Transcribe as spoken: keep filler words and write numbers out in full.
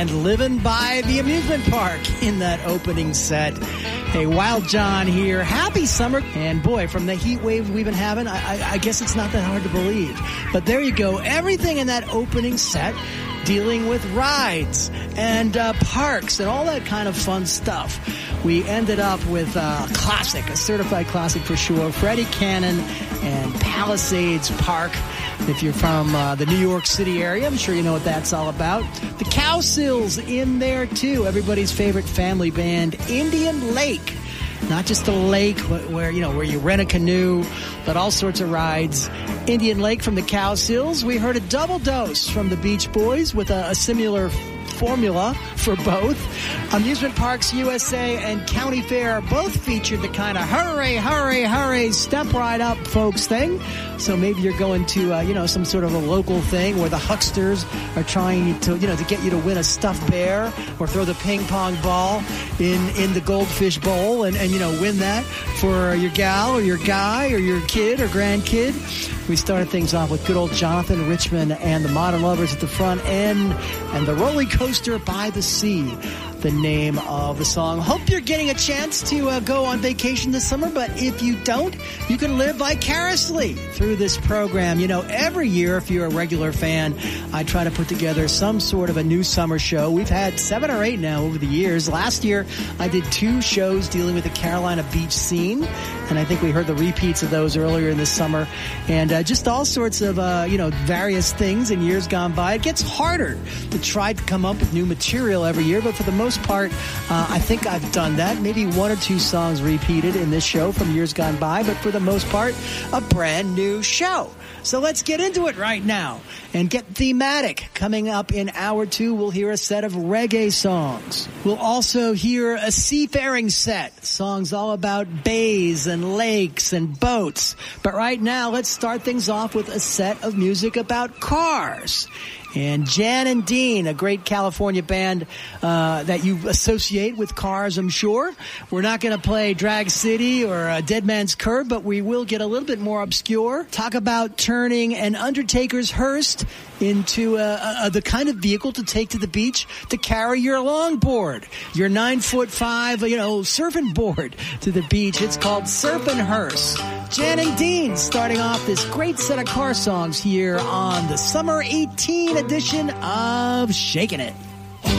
And living by the amusement park in that opening set. Hey, Wild John here. Happy summer. And boy, from the heat wave we've been having, I, I, I guess it's not that hard to believe. But there you go. Everything in that opening set dealing with rides and uh, parks and all that kind of fun stuff. We ended up with uh, a classic, a certified classic for sure. Freddie Cannon and Palisades Park. If you're from uh, the New York City area, I'm sure you know what that's all about. The Cowsills in there, too. Everybody's favorite family band, Indian Lake. Not just a lake where, you know, where you rent a canoe, but all sorts of rides. Indian Lake from the Cowsills. We heard a double dose from the Beach Boys with a, a similar formula for both. Amusement Parks U S A and County Fair both featured the kind of hurry, hurry, hurry, step right up, folks thing. So maybe you're going to, uh, you know, some sort of a local thing where the hucksters are trying to, you know, to get you to win a stuffed bear or throw the ping pong ball in, in the Goldfish Bowl and, and, you know, win that for your gal or your guy or your kid or grandkid. We started things off with good old Jonathan Richman and the Modern Lovers at the front end and the Roller Coaster by the Sea, the name of the song. Hope you're getting a chance to uh, go on vacation this summer, but if you don't, you can live vicariously through this program. You know, every year, if you're a regular fan, I try to put together some sort of a new summer show. We've had seven or eight now over the years. Last year, I did two shows dealing with the Carolina beach scene, and I think we heard the repeats of those earlier in the summer, and uh, just all sorts of, uh, you know, various things in years gone by. It gets harder to try to come up with new material every year, but for the most part, uh, I think I've done that. Maybe one or two songs repeated in this show from years gone by, but for the most part, a brand new show. So let's get into it right now and get thematic. Coming up in hour two, we'll hear a set of reggae songs. We'll also hear a seafaring set, songs all about bays and lakes and boats. But right now, let's start things off with a set of music about cars. And Jan and Dean, a great California band uh, that you associate with cars, I'm sure. We're not going to play Drag City or uh, Dead Man's Curve, but we will get a little bit more obscure. Talk about turning an Undertaker's hearse into uh, uh, the kind of vehicle to take to the beach to carry your longboard, your nine foot five, you know, surfing board to the beach. It's called Surfin' Hearse. Jan and Dean starting off this great set of car songs here on the Summer eighteen edition of Shakin' It.